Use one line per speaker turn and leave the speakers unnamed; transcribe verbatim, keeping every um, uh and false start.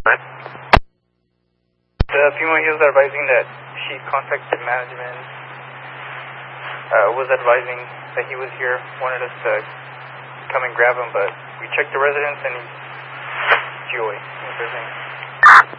The female, he was advising that she contacted management, uh, was advising that he was here, wanted us to come and grab him, but we checked the residence and he's Joey.